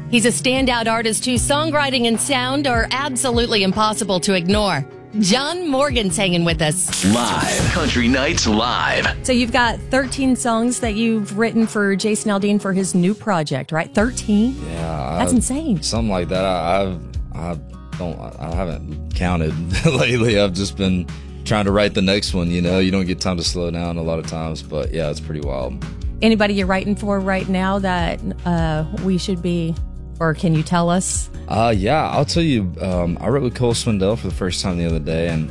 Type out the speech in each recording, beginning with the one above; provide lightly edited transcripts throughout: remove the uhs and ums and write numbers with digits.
He's a standout artist whose songwriting and sound are absolutely impossible to ignore. John Morgan's hanging with us. Live. Country Nights Live. So you've got 13 songs that you've written for Jason Aldean for his new project, right? 13? Yeah. That's insane. Something like that. I haven't counted lately. I've just been trying to write the next one, you know. You don't get time to slow down a lot of times, but yeah, it's pretty wild. Anybody you're writing for right now that we should be, or can you tell us? Yeah, I'll tell you. I wrote with Cole Swindell for the first time the other day, and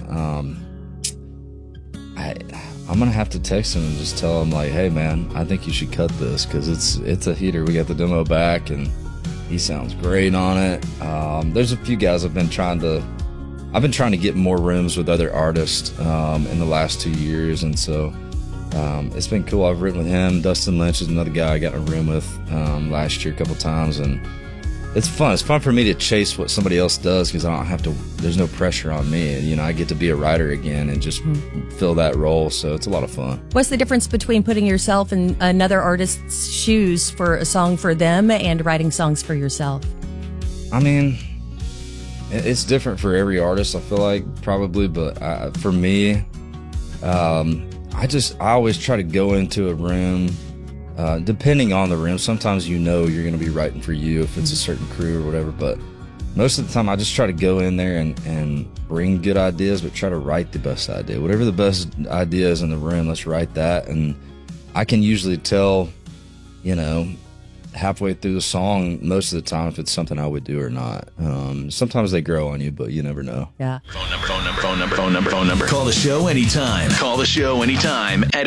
I'm gonna have to text him and just tell him, like, hey man, I think you should cut this because it's a heater. We got the demo back, and he sounds great on it. There's a few guys I've been trying to get more rooms with other artists in the last 2 years, and so it's been cool. I've written with him. Dustin Lynch is another guy I got in a room with last year a couple times, and it's fun. It's fun for me to chase what somebody else does because I don't have to. There's no pressure on me, and you know I get to be a writer again and just fill that role. So it's a lot of fun. What's the difference between putting yourself in another artist's shoes for a song for them and writing songs for yourself? I mean, it's different for every artist. I feel like probably, but for me, I always try to go into a room. Depending on the room, sometimes you know you're going to be writing for you if it's a certain crew or whatever, but most of the time I just try to go in there and bring good ideas, but try to write the best idea. Whatever the best idea is in the room, let's write that. And I can usually tell, you know, halfway through the song most of the time if it's something I would do or not. Sometimes they grow on you, but you never know. Yeah. Phone number. Call the show anytime. Call the show anytime at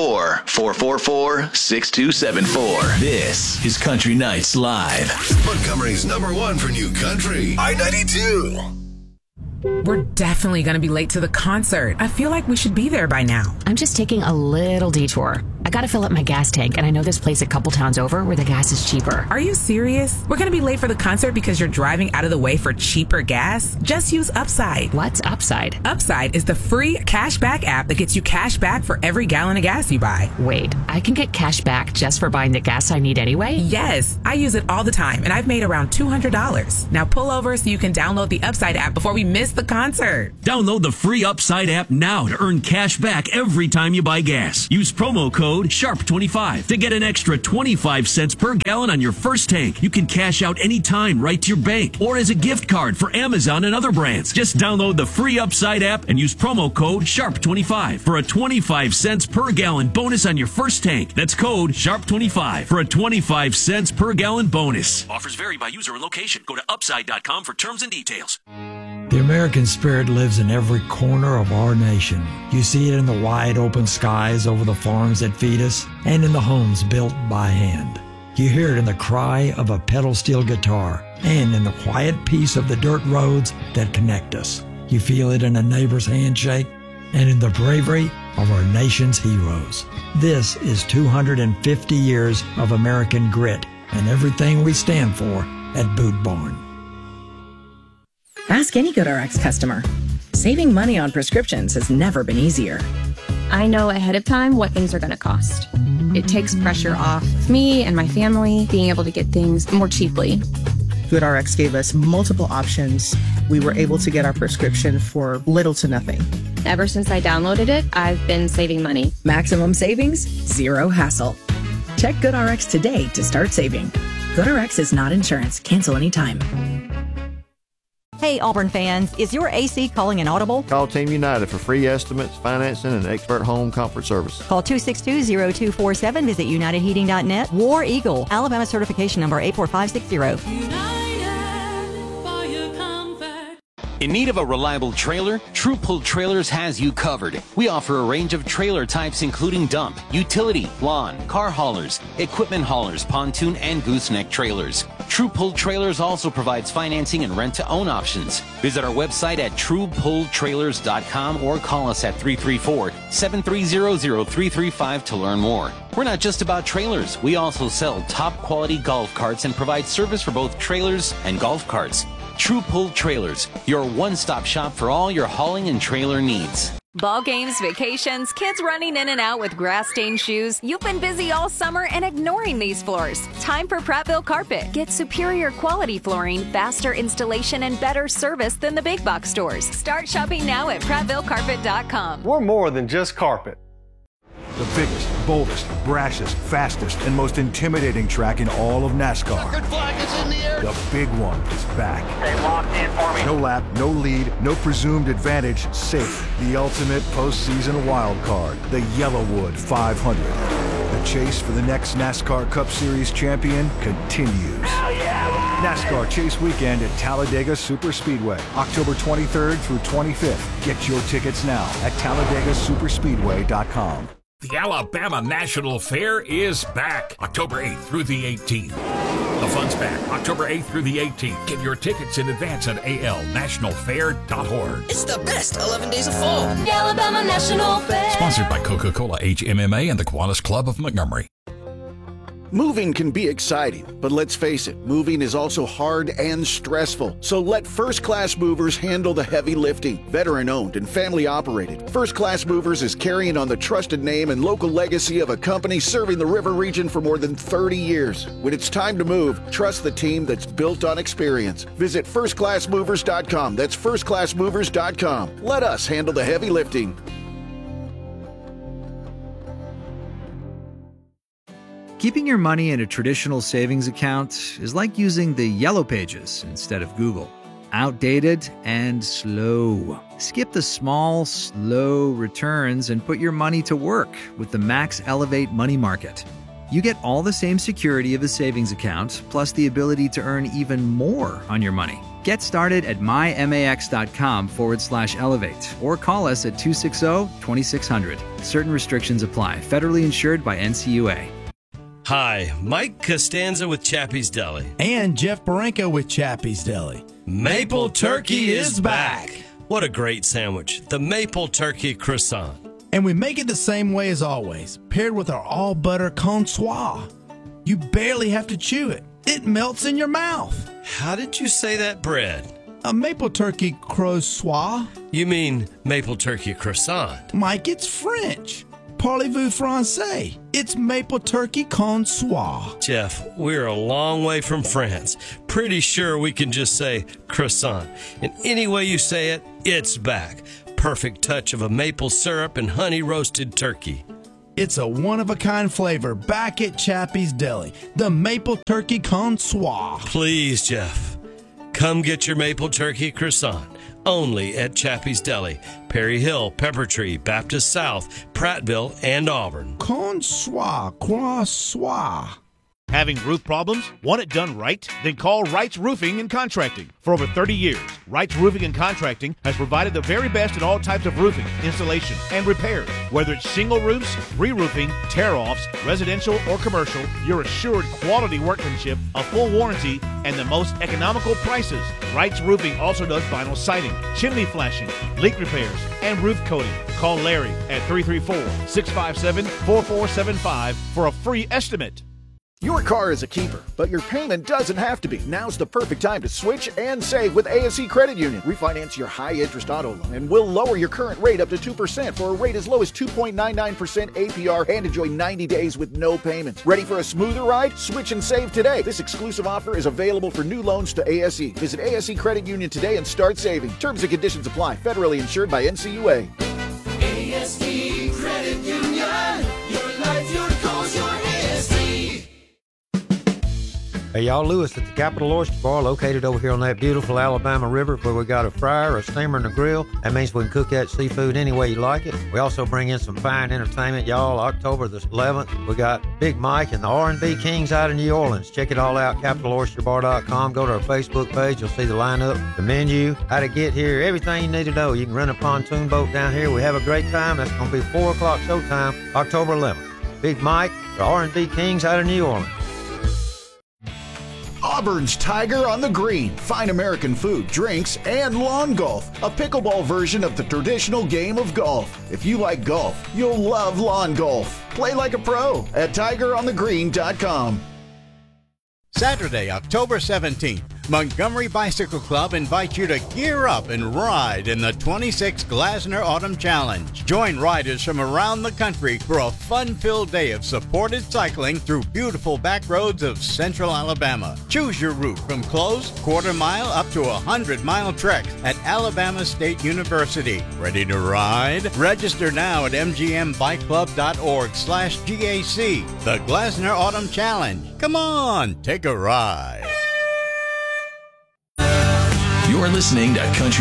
844-444-6274. This is Country Nights Live. Montgomery's #1 for new country. I-92. We're definitely going to be late to the concert. I feel like we should be there by now. I'm just taking a little detour. I got to fill up my gas tank, and I know this place a couple towns over where the gas is cheaper. Are you serious? We're going to be late for the concert because you're driving out of the way for cheaper gas? Just use Upside. What's Upside? Upside is the free cashback app that gets you cash back for every gallon of gas you buy. Wait, I can get cash back just for buying the gas I need anyway? Yes, I use it all the time, and I've made around $200. Now pull over so you can download the Upside app before we miss the concert. Download the free Upside app now to earn cash back every time you buy gas. Use promo code SHARP25 to get an extra 25 cents per gallon on your first tank. You can cash out anytime right to your bank or as a gift card for Amazon and other brands. Just download the free Upside app and use promo code SHARP25 for a 25 cents per gallon bonus on your first tank. That's code SHARP25 for a 25 cents per gallon bonus. Offers vary by user and location. Go to upside.com for terms and details. The American spirit lives in every corner of our nation. You see it in the wide open skies over the farms that feed us and in the homes built by hand. You hear it in the cry of a pedal steel guitar and in the quiet peace of the dirt roads that connect us. You feel it in a neighbor's handshake and in the bravery of our nation's heroes. This is 250 years of American grit and everything we stand for at Boot Barn. Ask any GoodRx customer. Saving money on prescriptions has never been easier. I know ahead of time what things are going to cost. It takes pressure off me and my family being able to get things more cheaply. GoodRx gave us multiple options. We were able to get our prescription for little to nothing. Ever since I downloaded it, I've been saving money. Maximum savings, zero hassle. Check GoodRx today to start saving. GoodRx is not insurance. Cancel anytime. Hey, Auburn fans, is your AC calling an audible? Call Team United for free estimates, financing, and expert home comfort service. Call 262-0247. Visit UnitedHeating.net. War Eagle, Alabama certification number 84560. In need of a reliable trailer? True Pull Trailers has you covered. We offer a range of trailer types including dump, utility, lawn, car haulers, equipment haulers, pontoon, and gooseneck trailers. True Pull Trailers also provides financing and rent-to-own options. Visit our website at truepulltrailers.com or call us at 334-730-0335 to learn more. We're not just about trailers. We also sell top-quality golf carts and provide service for both trailers and golf carts. True Pull Trailers, your one-stop shop for all your hauling and trailer needs. Ball games, vacations, kids running in and out with grass-stained shoes. You've been busy all summer and ignoring these floors. Time for Prattville Carpet. Get superior quality flooring, faster installation, and better service than the big box stores. Start shopping now at PrattvilleCarpet.com. We're more than just carpet. The biggest, boldest, brashest, fastest, and most intimidating track in all of NASCAR. Checkered flag is in the air. The big one is back. Stay locked in for me. No lap, no lead, no presumed advantage, safe. The ultimate postseason wild card, the Yellowwood 500. The chase for the next NASCAR Cup Series champion continues. Hell yeah! NASCAR Chase Weekend at Talladega Superspeedway, October 23rd through 25th. Get your tickets now at TalladegaSuperspeedway.com. The Alabama National Fair is back, October 8th through the 18th. The fun's back, October 8th through the 18th. Get your tickets in advance at alnationalfair.org. It's the best 11 days of fall. The Alabama National Fair. Sponsored by Coca-Cola, HMMA, and the Kiwanis Club of Montgomery. Moving can be exciting, but let's face it, moving is also hard and stressful. So let First Class Movers handle the heavy lifting. Veteran-owned and family-operated, First Class Movers is carrying on the trusted name and local legacy of a company serving the river region for more than 30 years. When it's time to move, trust the team that's built on experience. Visit firstclassmovers.com. That's firstclassmovers.com. Let us handle the heavy lifting. Keeping your money in a traditional savings account is like using the Yellow Pages instead of Google. Outdated and slow. Skip the small, slow returns and put your money to work with the Max Elevate Money Market. You get all the same security of a savings account, plus the ability to earn even more on your money. Get started at mymax.com/elevate or call us at 260-2600. Certain restrictions apply. Federally insured by NCUA. Hi, Mike Costanza with Chappie's Deli. And Jeff Barenko with Chappie's Deli. Maple Turkey is back. What a great sandwich. The Maple Turkey Croissant. And we make it the same way as always, paired with our all-butter consoir. You barely have to chew it. It melts in your mouth. How did you say that bread? A Maple Turkey Croissant. You mean Maple Turkey Croissant? Mike, it's French. Parlez-vous français? It's Maple Turkey Consoir. Jeff, we're a long way from France. Pretty sure we can just say croissant. And any way you say it, it's back. Perfect touch of a maple syrup and honey roasted turkey. It's a one-of-a-kind flavor back at Chappie's Deli. The Maple Turkey Consoir. Please, Jeff, come get your Maple Turkey Croissant. Only at Chappie's Deli, Perry Hill, Peppertree, Baptist South, Prattville, and Auburn. Consoir, croissant. Having roof problems? Want it done right? Then call Wright's Roofing and Contracting. For over 30 years, Wright's Roofing and Contracting has provided the very best in all types of roofing, installation, and repairs. Whether it's shingle roofs, re-roofing, tear-offs, residential or commercial, you're assured quality workmanship, a full warranty, and the most economical prices. Wright's Roofing also does vinyl siding, chimney flashing, leak repairs, and roof coating. Call Larry at 334-657-4475 for a free estimate. Your car is a keeper, but your payment doesn't have to be. Now's the perfect time to switch and save with ASE Credit Union. Refinance your high-interest auto loan, and we'll lower your current rate up to 2% for a rate as low as 2.99% APR and enjoy 90 days with no payments. Ready for a smoother ride? Switch and save today. This exclusive offer is available for new loans to ASE. Visit ASE Credit Union today and start saving. Terms and conditions apply. Federally insured by NCUA. ASE Credit Union. Your life, your cause, your ASE. Hey, y'all, Lewis at the Capital Oyster Bar, located over here on that beautiful Alabama River, where we got a fryer, a steamer, and a grill. That means we can cook that seafood any way you like it. We also bring in some fine entertainment, y'all. October the 11th, we got Big Mike and the R&B Kings out of New Orleans. Check it all out, CapitalOysterBar.com. Go to our Facebook page. You'll see the lineup, the menu, how to get here, everything you need to know. You can rent a pontoon boat down here. We have a great time. That's going to be 4 o'clock showtime, October 11th. Big Mike, the R&B Kings out of New Orleans. Auburn's Tiger on the Green. Fine American food, drinks, and lawn golf. A pickleball version of the traditional game of golf. If you like golf, you'll love lawn golf. Play like a pro at tigeronthegreen.com. Saturday, October 17th, Montgomery Bicycle Club invites you to gear up and ride in the 26th Glasner Autumn Challenge. Join riders from around the country for a fun-filled day of supported cycling through beautiful back roads of central Alabama. Choose your route from closed, quarter-mile up to 100-mile treks at Alabama State University. Ready to ride? Register now at mgmbikeclub.org/GAC. The Glasner Autumn Challenge. Come on, take a ride. You're listening to Country